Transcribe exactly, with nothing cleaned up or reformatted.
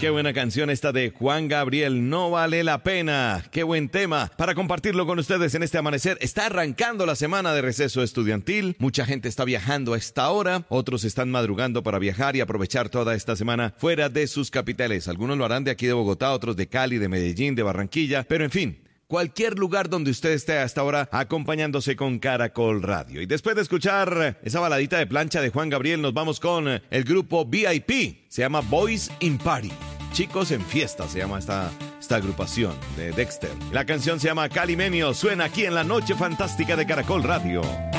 Qué buena canción esta de Juan Gabriel, No Vale la Pena. Qué buen tema para compartirlo con ustedes en este amanecer. Está arrancando la semana de receso estudiantil. Mucha gente está viajando a esta hora. Otros están madrugando para viajar y aprovechar toda esta semana fuera de sus capitales. Algunos lo harán de aquí de Bogotá, otros de Cali, de Medellín, de Barranquilla. Pero en fin, cualquier lugar donde usted esté hasta ahora acompañándose con Caracol Radio. Y después de escuchar esa baladita de plancha de Juan Gabriel, nos vamos con el grupo V I P. Se llama Boys in Party. Chicos en Fiesta se llama esta, esta agrupación de Dexter. La canción se llama Calimenio. Suena aquí en la Noche Fantástica de Caracol Radio.